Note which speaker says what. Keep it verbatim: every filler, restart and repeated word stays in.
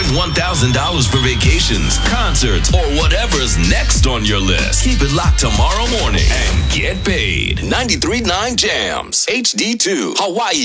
Speaker 1: one thousand dollars for vacations, concerts, or whatever's next on your list. Keep it locked tomorrow morning and get paid. ninety-three point nine Jams, H D two, Hawaii.